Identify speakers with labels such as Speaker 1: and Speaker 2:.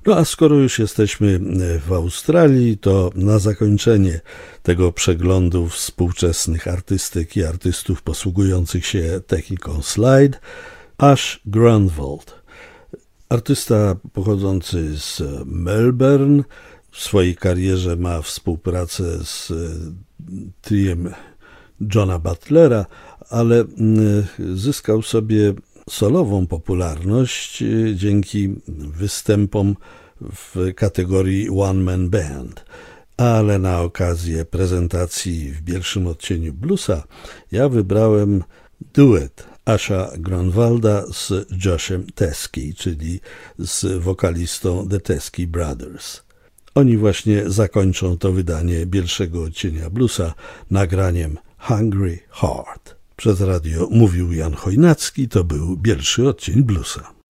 Speaker 1: No a skoro już jesteśmy w Australii, to na zakończenie tego przeglądu współczesnych artystyk i artystów posługujących się techniką slide, Ash Grunwald. Artysta pochodzący z Melbourne, w swojej karierze ma współpracę z triem Johna Butlera, ale zyskał sobie solową popularność dzięki występom w kategorii One Man Band. Ale na okazję prezentacji w pierwszym odcieniu bluesa ja wybrałem duet Asha Grunwalda z Joshem Teskey, czyli z wokalistą The Teskey Brothers. Oni właśnie zakończą to wydanie pierwszego odcienia bluesa nagraniem Hungry Heart. Przez radio mówił Jan Chojnacki, to był pierwszy odcień bluesa.